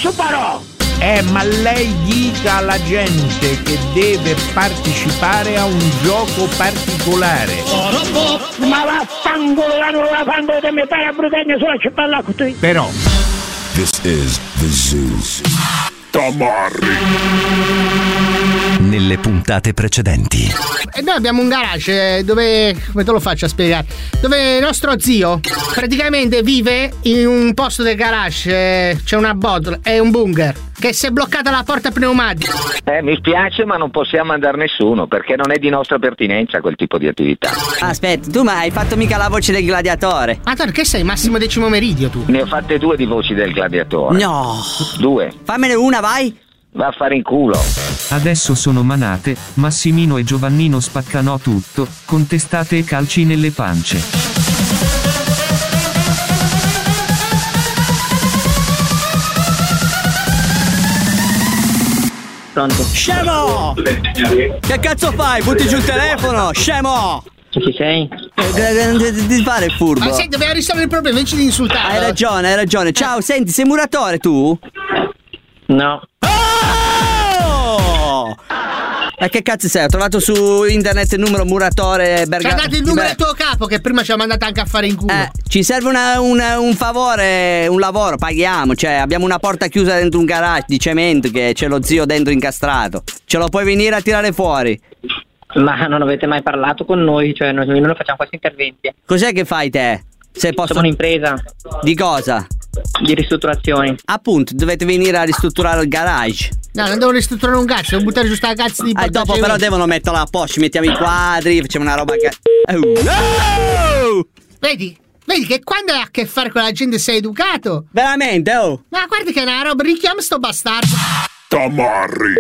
parò! Ma lei dica alla gente che deve partecipare a un gioco particolare. Ma vaffanculo, non la fanno di me, fai a brutagna sulla ci parla con te. Però This is the Zoo. Tamarri. Nelle puntate precedenti. E noi abbiamo un garage dove, come te lo faccio a spiegare? Dove nostro zio praticamente vive in un posto del garage, c'è una botola, è un bunker, che si è bloccata la porta pneumatica. Mi spiace, ma non possiamo mandare nessuno, perché non è di nostra pertinenza quel tipo di attività. Aspetta, tu ma hai fatto mica la voce del gladiatore? Ma che sei Massimo Decimo Meridio tu? Ne ho fatte 2 di voci del gladiatore. No. 2. Fammene una, vai. Va a fare in culo. Adesso sono manate, Massimino e Giovannino spaccano tutto, con testate e calci nelle pance. Pronto? Scemo! Che cazzo fai? Butti giù il telefono, scemo! Chi sei? Di fare il furbo. Ma sai, dobbiamo risolvere il problema invece di insultare. Hai ragione. Ciao, senti, sei muratore tu? No. Oh! Ma che cazzo sei? Ho trovato su internet il numero muratore Ci ha dato il numero del tuo capo che prima ci ha mandato anche a fare in culo. Ci serve un favore, un lavoro, paghiamo. Cioè, abbiamo una porta chiusa dentro un garage di cemento che c'è lo zio dentro incastrato. Ce lo puoi venire a tirare fuori? Ma non avete mai parlato con noi? Cioè, noi non facciamo questi interventi. Cos'è che fai te? Siamo un'impresa. Di cosa? Di ristrutturazioni. Appunto, dovete venire a ristrutturare il garage. No, non devo ristrutturare un cazzo, devo buttare giù sta cazzo di porta. Dopo però devono metterla a posto, ci mettiamo i quadri, facciamo una roba che... Vedi che quando hai a che fare con la gente sei educato. Veramente, oh. Ma guarda che è una roba, richiama sto bastardo. Tamarri.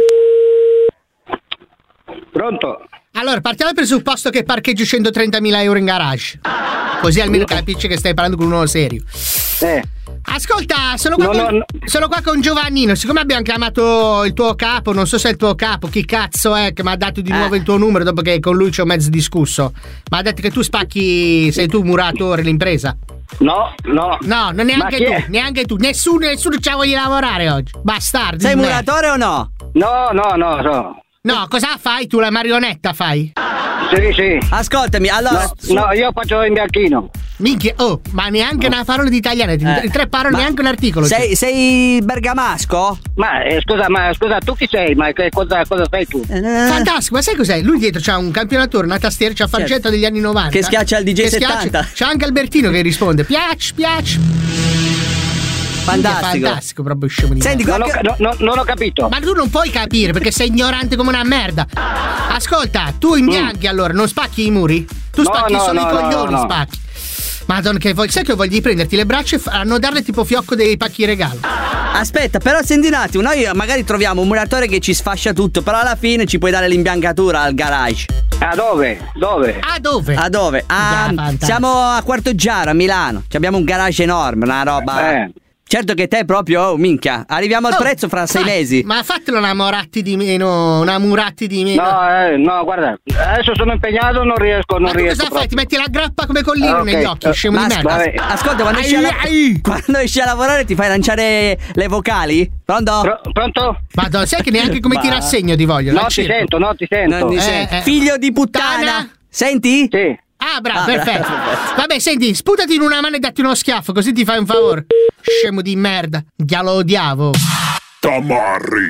Pronto? Allora, partiamo dal presupposto che parcheggi 130.000 euro in garage. Così almeno capisci che stai parlando con uno serio. Ascolta, sono qua con Giovannino. Siccome abbiamo chiamato il tuo capo, non so se è il tuo capo, chi cazzo è che mi ha dato di nuovo il tuo numero dopo che con lui ci ho mezzo discusso. Ma ha detto che tu spacchi, sei tu muratore l'impresa. No, non neanche tu. Nessuno ci voglia lavorare oggi. Bastardo. Sei muratore o no? No. No, cosa fai tu? La marionetta fai? Sì. Ascoltami, allora... No, io faccio in bianchino. Minchia, ma neanche una parola di italiano, 3 parole, neanche un articolo. Sei bergamasco? Scusa, tu chi sei? Ma cosa fai tu? Fantastico, ma sai cos'è? Lui dietro c'ha un campionatore, una tastiera, c'ha farcetta degli anni 90. Che schiaccia il DJ 70. C'ha anche Albertino che risponde, piace. Fantastico, proprio scemo di Senti, non ho capito. Ma tu non puoi capire perché sei ignorante come una merda. Ascolta, tu imbianchi allora, non spacchi i muri? Tu spacchi solo i coglioni, spacchi. Madonna, sai che voglio di prenderti le braccia e annodarle tipo fiocco dei pacchi regalo. Aspetta, però senti un attimo, noi magari troviamo un muratore che ci sfascia tutto, però alla fine ci puoi dare l'imbiancatura al garage. Dove? A dove? Siamo a Quartoggiaro, a Milano. Abbiamo un garage enorme, una roba... Certo che te proprio, minchia, arriviamo al prezzo fra 6 mesi. Ma fatelo una Muratti di meno. No, guarda, adesso sono impegnato, non riesco. Cosa fai? Ti metti la grappa come collino negli occhi, scemo di merda. Ascolta, quando esci a lavorare ti fai lanciare le vocali? Pronto? Pronto? Madonna, sai che neanche come ti rassegno ti voglio. No, ti sento. Non ti sento. Figlio di puttana. Senti? Sì. Bravo, perfetto. Vabbè, senti, sputati in una mano e datti uno schiaffo, così ti fai un favore. Scemo di merda. Già lo odiavo. Tamarri.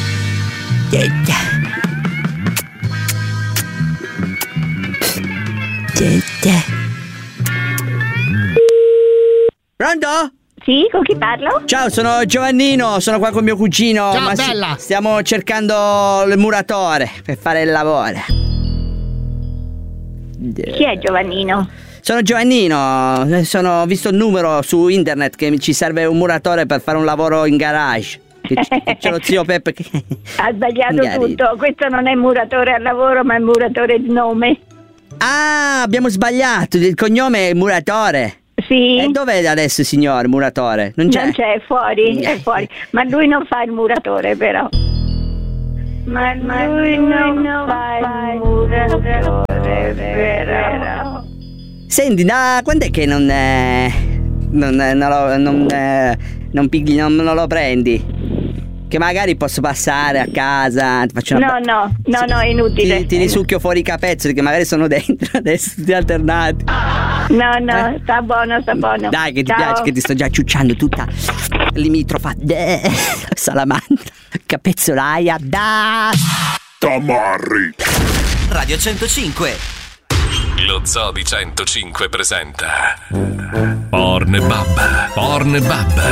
Pronto? Sì, con chi parlo? Ciao, sono Giovannino, sono qua con mio cugino. Ciao, bella. Stiamo cercando il muratore per fare il lavoro. Chi è Giovannino? Sono Giovannino, ho visto il numero su internet che ci serve un muratore per fare un lavoro in garage. C'è lo zio Peppe che... Ha sbagliato tutto, questo non è muratore al lavoro ma è muratore di nome. Abbiamo sbagliato, il cognome è muratore. Sì. E dov'è adesso signor muratore? Non c'è, è fuori, ma lui non fa il muratore però. Ma lui non fa il muratore però. Senti, quando è che non lo prendi? Che magari posso passare a casa, ti faccio una No, è inutile. Ti risucchio fuori i capezzoli che magari sono dentro adesso, tutti alternati. No, sta buono. Dai, che ti Ciao. piace, che ti sto già ciucciando tutta limitrofa. Salamandra, capezzolaia, Tamarri. Radio 105. Lo Zoo di 105 presenta Pornbub. Amore,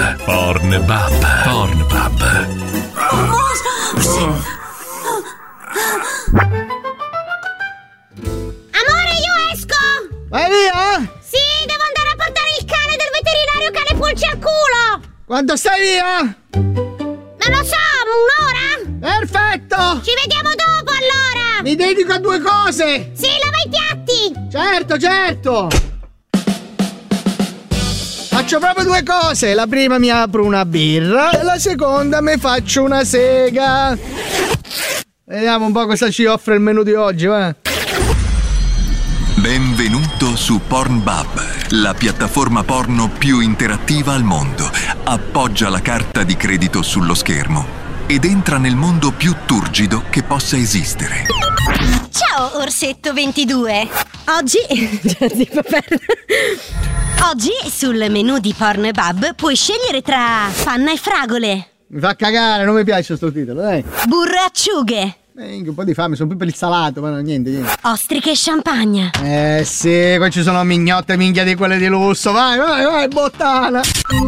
io esco! Vai via! Sì, devo andare a portare il cane del veterinario cane pulci al culo! Quando stai via? Non lo so, un'ora? Perfetto! Ci vediamo dopo allora! Mi dedico a 2 cose! Sì, lava i piatti! Certo! Faccio proprio 2 cose. La prima mi apro una birra e la seconda mi faccio una sega. Vediamo un po' cosa ci offre il menù di oggi, va? Benvenuto su Pornbub, la piattaforma porno più interattiva al mondo. Appoggia la carta di credito sullo schermo ed entra nel mondo più turgido che possa esistere. Ciao, Orsetto 22! Oggi sul menù di Pornbub puoi scegliere tra panna e fragole, Mi fa cagare, non mi piace sto titolo, dai. burro e acciughe, Un po' di fame, sono più per il salato, ma no, niente. ostriche e champagne. Sì, qua ci sono mignotte minchia di quelle di lusso. Vai, bottana.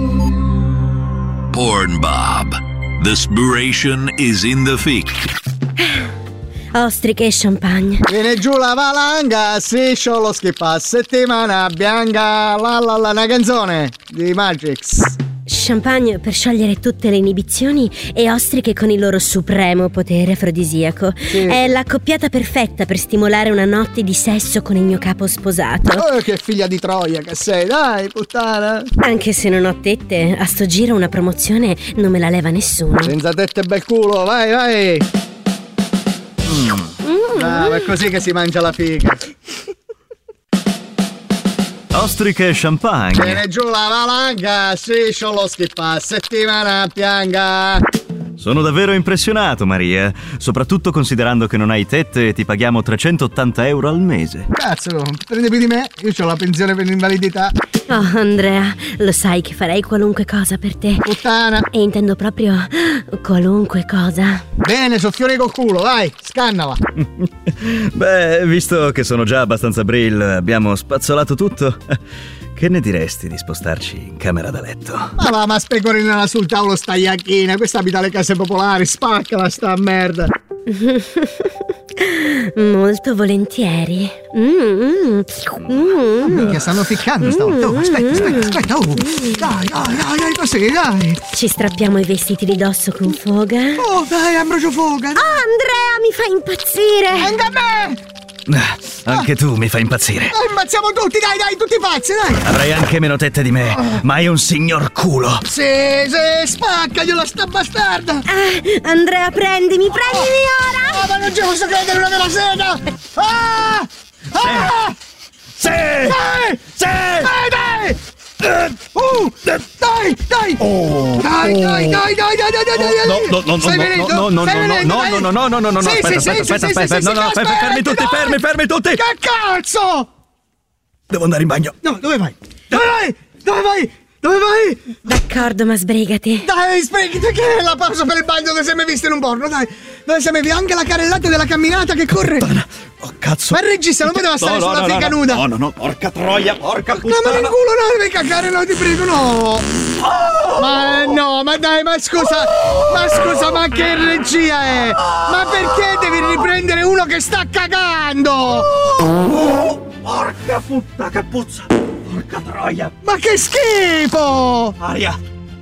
Pornbub. The spiration is in the fic. Ostriche e champagne. Viene giù la valanga, striscio lo schippa, settimana bianca, una canzone di Matrix. Champagne per sciogliere tutte le inibizioni e ostriche con il loro supremo potere afrodisiaco. Sì. È l'accoppiata perfetta per stimolare una notte di sesso con il mio capo sposato. Oh, che figlia di Troia che sei, dai, puttana. Anche se non ho tette, a sto giro una promozione non me la leva nessuno. Senza tette e bel culo, vai. Brava, è così che si mangia la figa. Ostriche e champagne. Viene giù la valanga, striscio lo schippa, settimana bianca. Sono davvero impressionato, Maria. Soprattutto considerando che non hai tette e ti paghiamo 380 euro al mese. Cazzo, prende più di me? Io ho la pensione per l'invalidità. Oh, Andrea, lo sai che farei qualunque cosa per te. Puttana. E intendo proprio qualunque cosa. Bene, soffione col culo, vai, scannala. Beh, visto che sono già abbastanza brill, abbiamo spazzolato tutto. Che ne diresti di spostarci in camera da letto? Ma specorinala sul tavolo sta iacchina, questa abita alle case popolari, spaccala sta merda. Molto volentieri. Minchia, stanno ficcando stavolta. Oh, aspetta. Oh. Dai, così, dai. Ci strappiamo i vestiti di dosso con foga. Oh, dai, Ambrogio Foga. Andrea, mi fa impazzire. Anche a me. Anche tu mi fai impazzire. Ammazziamo tutti, dai, tutti pazzi, dai. Avrai anche meno tette di me, ma hai un signor culo. Sì, spaccagliela sta bastarda. Andrea, prendimi ora. Ma non ci posso credere, una della sega. Sì. Dai. Dai. No, aspetta, fermi tutti. Che cazzo? Devo andare in bagno. No, dove vai? Dove vai? D'accordo, ma sbrigati. Dai, sbrigati, che è la pausa per il bagno dove sei mai visto in un porno, dai. Dove sei mai visto anche la carrellata della camminata che corre. Oh, cazzo. Ma il regista non poteva stare sulla figa nuda. No, porca troia, porca puttana. No, ma in culo, no, devi cagare, no, ti prego, no. Ma dai, ma scusa, ma che regia è? Ma perché devi riprendere uno che sta cagando? Porca puttana, che puzza. Porca troia. Ma che schifo! Aria.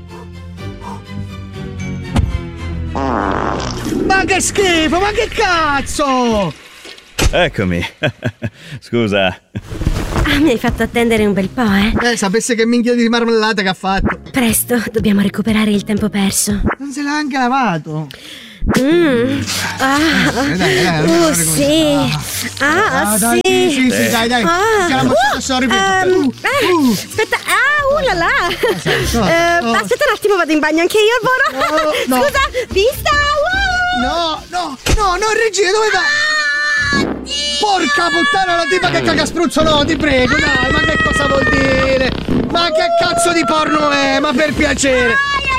Ma che schifo, ma che cazzo! Eccomi. Scusa. Mi hai fatto attendere un bel po', Sapesse che minchia di marmellata che ha fatto. Presto, dobbiamo recuperare il tempo perso. Non se l'ha anche lavato. Sì. Sì, dai. Dai. Aspetta, la la. Aspetta un attimo, vado in bagno anche io, Voro. No. Scusa, vista. No, Regina, dove va? Porca puttana, la tipa che caga spruzzo, no, ti prego, dai, ma che cosa vuol dire? Ma che cazzo di porno è? Ma per piacere.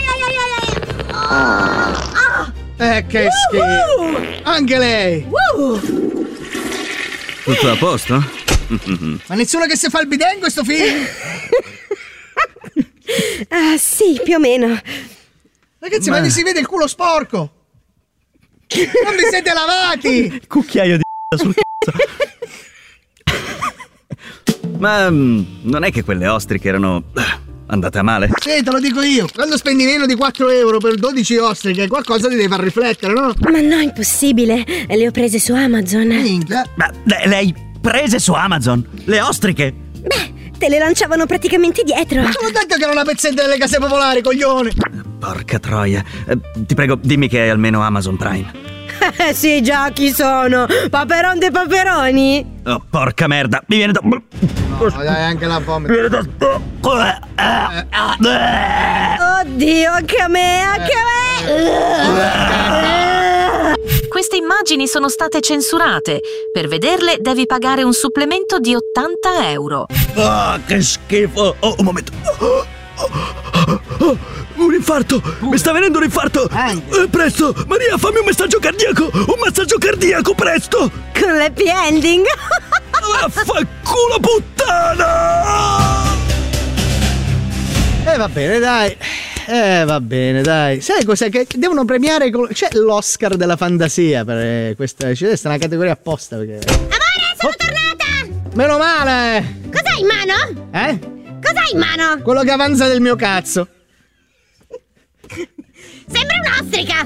Che schifo. Anche lei. Tutto a posto? Ma nessuno che si fa il bidet in questo film? Sì, più o meno. Ragazzi, ma si vede il culo sporco. Non vi siete lavati. Cucchiaio di sul cazzo. Ma non è che quelle ostriche erano andate a male? Sì, te lo dico io. Quando spendi meno di 4 euro per 12 ostriche, qualcosa ti deve far riflettere, no? Ma no, impossibile. Le ho prese su Amazon. Minchia. Ma le hai prese su Amazon? Le ostriche? Beh, te le lanciavano praticamente dietro. Ma te l'ho detto che era una pezzetta delle case popolari, coglione. Porca troia. Ti prego, dimmi che hai almeno Amazon Prime. Sì, già, chi sono? Paperon dei paperoni? Oh, porca merda, mi viene da... No, dai, anche la fame. Oddio, anche a me. Queste immagini sono state censurate. Per vederle devi pagare un supplemento di 80 euro. Che schifo. Oh, un momento. Un infarto! Mi sta venendo un infarto! Presto! Maria, fammi un massaggio cardiaco! Un massaggio cardiaco, presto! Con l'happy ending! Vaffanculo puttana! Va bene, dai. Va bene, dai. Sai cos'è? Che devono premiare. C'è l'Oscar della fantasia per questa. C'è una categoria apposta perché. Amore, sono tornata! Meno male! Cos'hai in mano? Cos'hai in mano? Quello che avanza del mio cazzo. Sembra un'ostrica!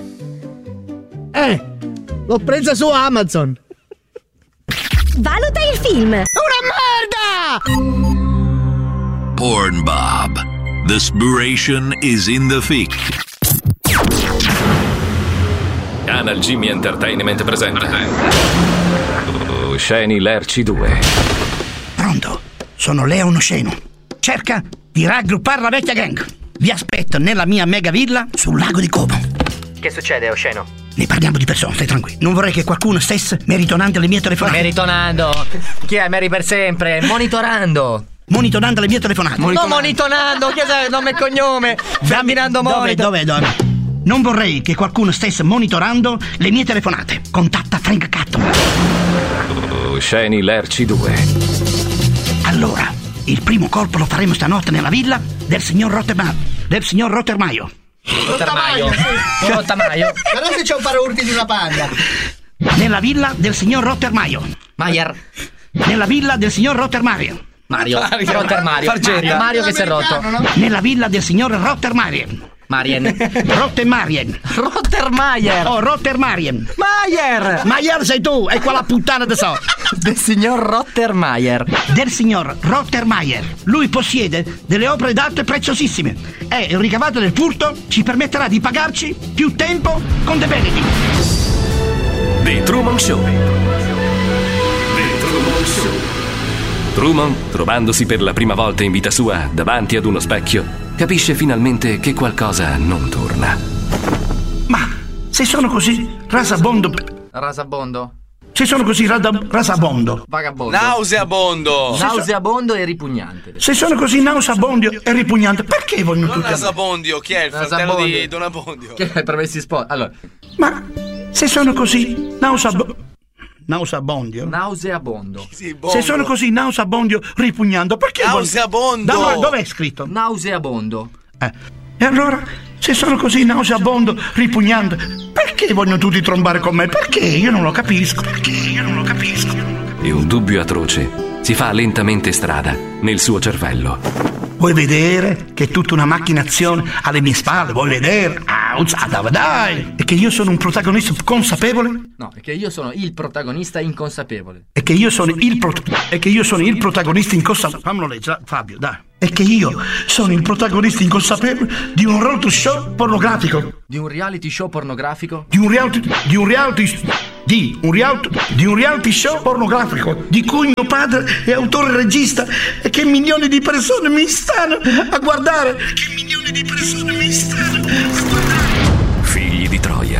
L'ho presa su Amazon. Valuta il film. Una merda! Pornbob. The Spuration is in the fic. Canal Jimmy Entertainment presenta Sceni Lerci 2. Pronto? Sono Leon Sceno. Cerca di raggruppare la vecchia gang. Vi aspetto nella mia mega villa sul lago di Como. Che succede, Osceno? Ne parliamo di persona, stai tranquillo. Non vorrei che qualcuno stesse meritonando le mie telefonate. Meritonando? Chi è Meri per sempre? Monitorando. Monitorando le mie telefonate. Non monitorando, chi è nome e cognome? Ferdinando Monitor. Dove? Non vorrei che qualcuno stesse monitorando le mie telefonate. Contatta Frank Catto. Sceni Lerci 2. Allora, il primo colpo lo faremo stanotte nella villa del signor Rottermaio. Rottamaio. Però se c'è un paraurti di una panda. Nella villa del signor Rottermaio. Maier. Nella villa del signor Rottermaio. Mario che si è rotto. Nella villa del signor Rottermaio. Rottermaien. Oh, Rottermaien. Maier sei tu, è quella puttana da so. Del signor Rottermeier. Del signor Rottermeier. Lui possiede delle opere d'arte preziosissime e il ricavato del furto ci permetterà di pagarci più tempo con dei benefit. The Truman Show. Truman, trovandosi per la prima volta in vita sua davanti ad uno specchio, capisce finalmente che qualcosa non torna. Ma se sono così rasabondo. Se sono così rasabondo. Vagabondo. Nauseabondo e ripugnante. Se sono così nauseabondo e ripugnante, perché vogliono tutti? Rasabondio, chi è il fratello di Don Abbondio? Che hai promessi sposi? Allora. Ma se sono così nauseabondo. Sì, se sono così nauseabondo ripugnando, perché nauseabondo? Dov'è scritto? Nauseabondo. E allora, se sono così nauseabondo ripugnando, perché vogliono tutti trombare con me? Perché? Io non lo capisco. E un dubbio atroce si fa lentamente strada nel suo cervello. Vuoi vedere che è tutta una macchinazione alle mie spalle? Vuoi vedere? Dai! E che io sono un protagonista consapevole? No, è che io sono il protagonista inconsapevole. E che io sono il protagonista inconsapevole. Fammelo leggere, Fabio, dai. è che io sono il protagonista inconsapevole di un reality show pornografico. Di un reality show pornografico? Di un reality show pornografico di cui mio padre è autore e regista e che milioni di persone mi stanno a guardare. Figli di Troia.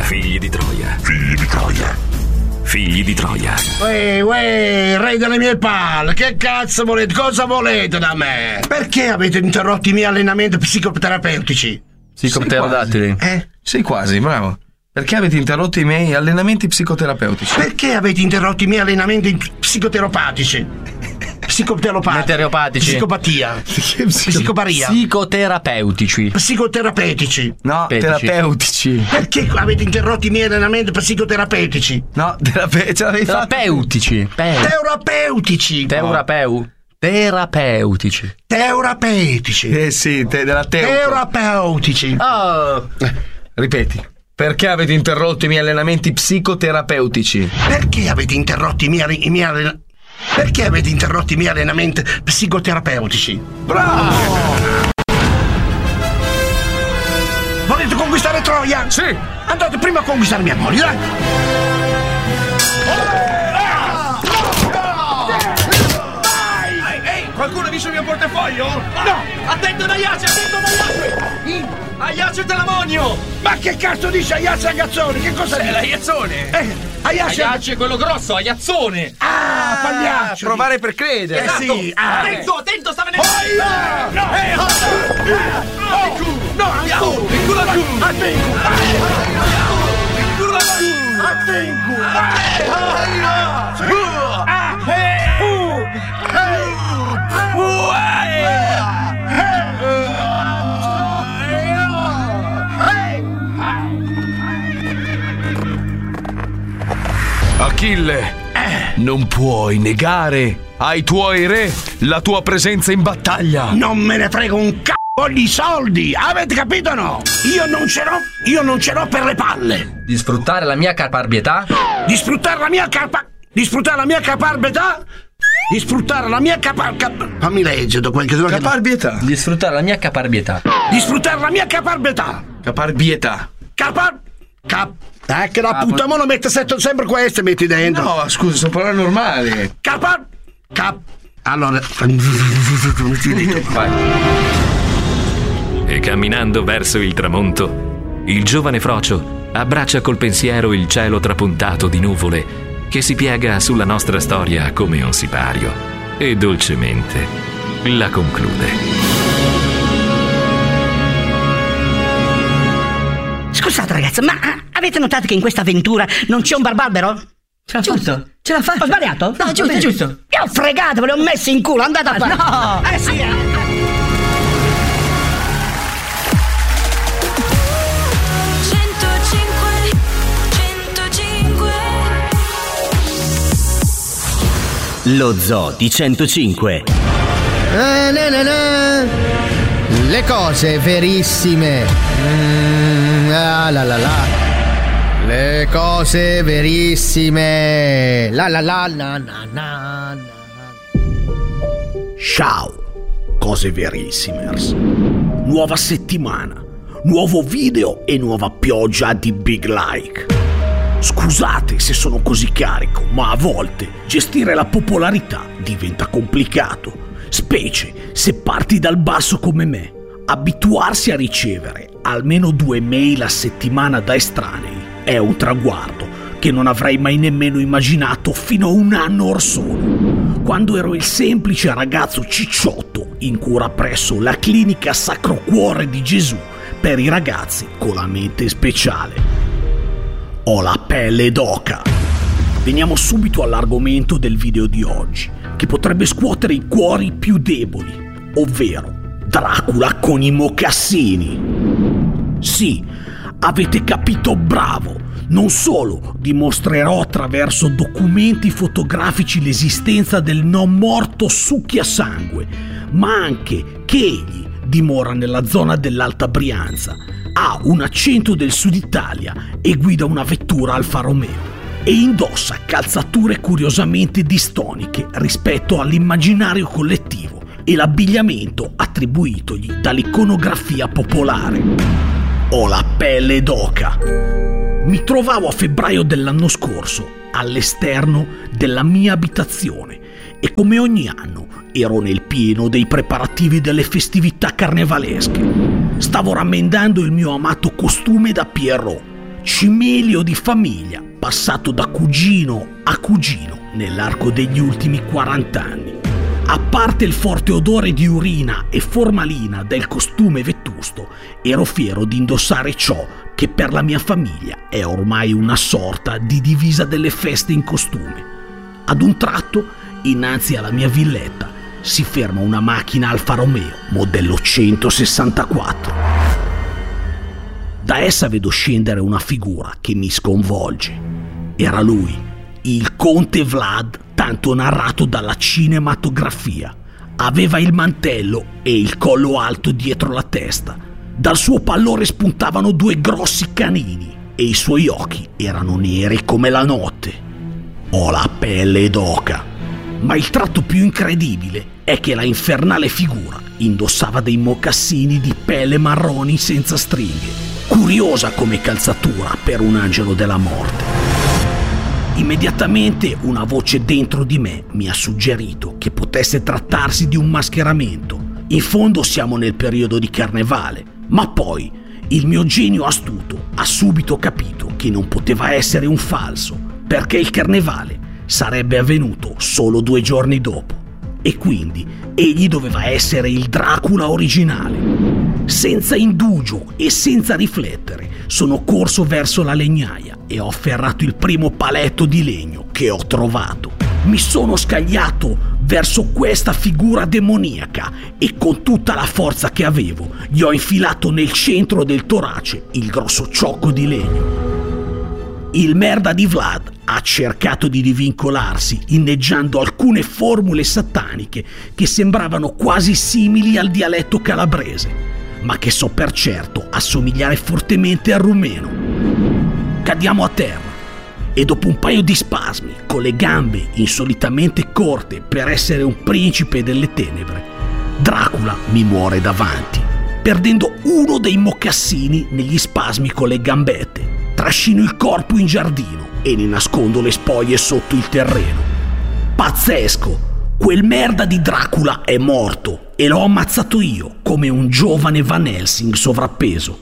Uè, re delle mie palle, che cazzo volete? Cosa volete da me? Perché avete interrotto i miei allenamenti psicoterapeutici? Psicopterodattili? Sì, quasi, bravo. Perché avete interrotto i miei allenamenti psicoterapeutici? Perché avete interrotto i miei allenamenti psicoteropatici? Meteoropatici. Psicopatia. Psicoparia. Psicoterapeutici. Psicoterapeutici. No, terapeutici. Perché avete interrotto i miei allenamenti psicoterapeutici? No, terapeutici. Terapeutici. Sì, della terapeutici. Oh. Ripeti. Perché avete interrotto i miei allenamenti psicoterapeutici? Perché avete interrotto i miei allenamenti psicoterapeutici? Bravo! Volete conquistare Troia? Sì! Andate prima a conquistare mia moglie, dai! Ehi, qualcuno ha visto il mio portafoglio? No! Attento Aiace! Aiace dell'ammonio! Ma che cazzo dice Aiace Agazzone? Che cosa dice? L'aiazzone! Aiace è quello grosso, Aiazzone! Ah, pagliaccio! Provare per credere! Esatto. Sì! Attento, sta venendo! Achille, non puoi negare ai tuoi re la tua presenza in battaglia. Non me ne frego un c***o di soldi, avete capito o no? Io non ce l'ho per le palle. Di sfruttare la mia caparbietà? Di sfruttare la mia caparbietà? Fammi leggere da quel che devo caparbietà. Di sfruttare la mia caparbietà. Di sfruttare la mia caparbietà. Caparbietà. Che la puttana non mette sempre queste, metti dentro. No, scusa, sono parole normali. Allora. Vai. E camminando verso il tramonto, il giovane Frocio abbraccia col pensiero il cielo trapuntato di nuvole che si piega sulla nostra storia come un sipario e dolcemente la conclude. Scusate ragazzi, ma avete notato che in questa avventura non c'è un barbarbero? Giusto. Ce l'ha fatto? Ho sbagliato? No, giusto. Io ho fregato, ve li ho messi in culo, andate a fare. No! Sì. Lo Zoo di 105. Le cose verissime. Le cose verissime. Ciao, cose verissimers. Nuova settimana, nuovo video e nuova pioggia di big like. Scusate se sono così carico, ma a volte gestire la popolarità diventa complicato, specie se parti dal basso come me. Abituarsi a ricevere almeno 2 mail a settimana da estranei è un traguardo che non avrei mai nemmeno immaginato fino a 1 anno or sono, quando ero il semplice ragazzo cicciotto in cura presso la clinica Sacro Cuore di Gesù per i ragazzi con la mente speciale. Ho la pelle d'oca. Veniamo subito all'argomento del video di oggi, che potrebbe scuotere i cuori più deboli, ovvero Dracula con i mocassini. Sì, avete capito, bravo. Non solo dimostrerò attraverso documenti fotografici l'esistenza del non morto succhiasangue, ma anche che egli dimora nella zona dell'Alta Brianza, ha un accento del Sud Italia e guida una vettura Alfa Romeo e indossa calzature curiosamente distoniche rispetto all'immaginario collettivo e l'abbigliamento attribuitogli dall'iconografia popolare. Ho la pelle d'oca. Mi trovavo a febbraio dell'anno scorso all'esterno della mia abitazione e come ogni anno ero nel pieno dei preparativi delle festività carnevalesche. Stavo rammendando il mio amato costume da Pierrot, cimelio di famiglia, passato da cugino a cugino nell'arco degli ultimi 40 anni. A parte il forte odore di urina e formalina del costume vetusto, ero fiero di indossare ciò che per la mia famiglia è ormai una sorta di divisa delle feste in costume. Ad un tratto, innanzi alla mia villetta, si ferma una macchina Alfa Romeo, modello 164. Da essa vedo scendere una figura che mi sconvolge. Era lui, il conte Vlad, tanto narrato dalla cinematografia. Aveva il mantello e il collo alto dietro la testa. Dal suo pallore spuntavano 2 grossi canini e i suoi occhi erano neri come la notte. Ho la pelle d'oca. Ma il tratto più incredibile è che la infernale figura indossava dei mocassini di pelle marroni senza stringhe, curiosa come calzatura per un angelo della morte. Immediatamente una voce dentro di me mi ha suggerito che potesse trattarsi di un mascheramento. In fondo siamo nel periodo di carnevale, ma poi il mio genio astuto ha subito capito che non poteva essere un falso, perché il carnevale sarebbe avvenuto solo 2 giorni dopo e quindi egli doveva essere il Dracula originale. Senza indugio e senza riflettere sono corso verso la legnaia e ho afferrato il primo paletto di legno che ho trovato. Mi sono scagliato verso questa figura demoniaca e con tutta la forza che avevo gli ho infilato nel centro del torace il grosso ciocco di legno. Il merda di Vlad ha cercato di divincolarsi inneggiando alcune formule sataniche che sembravano quasi simili al dialetto calabrese, ma che so per certo assomigliare fortemente al rumeno. Cadiamo a terra e dopo un paio di spasmi, con le gambe insolitamente corte per essere un principe delle tenebre, Dracula mi muore davanti, perdendo uno dei mocassini negli spasmi con le gambette. Trascino il corpo in giardino e ne nascondo le spoglie sotto il terreno. Pazzesco! Quel merda di Dracula è morto e l'ho ammazzato io come un giovane Van Helsing sovrappeso.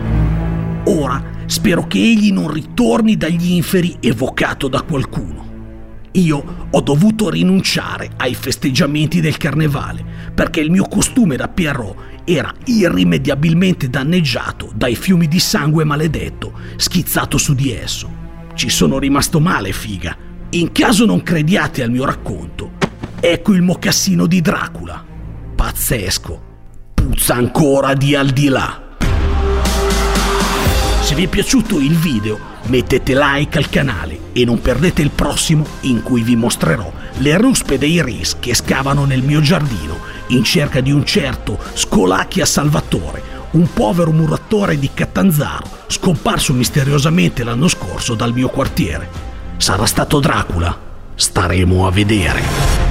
Ora spero che egli non ritorni dagli inferi evocato da qualcuno. Io ho dovuto rinunciare ai festeggiamenti del carnevale perché il mio costume da Pierrot era irrimediabilmente danneggiato dai fiumi di sangue maledetto schizzato su di esso. Ci sono rimasto male, figa. In caso non crediate al mio racconto, ecco il mocassino di Dracula. Pazzesco. Puzza ancora di al di là. Se vi è piaciuto il video, mettete like al canale e non perdete il prossimo in cui vi mostrerò le ruspe dei Ris che scavano nel mio giardino in cerca di un certo Scolacchia Salvatore, un povero muratore di Catanzaro scomparso misteriosamente l'anno scorso dal mio quartiere. Sarà stato Dracula? Staremo a vedere.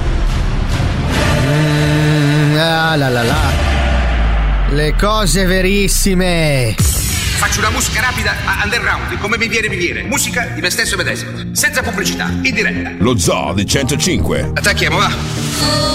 Le cose verissime. Faccio una musica rapida a underground, come mi viene. Musica di me stesso medesimo, senza pubblicità, in diretta. Lo Zoo di 105. Attacchiamo, va.